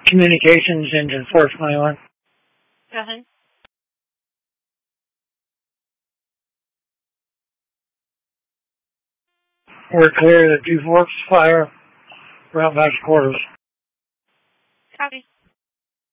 Communications, engine 421. Go ahead. We're clear to 2 Forks Fire, route back to quarters. Copy.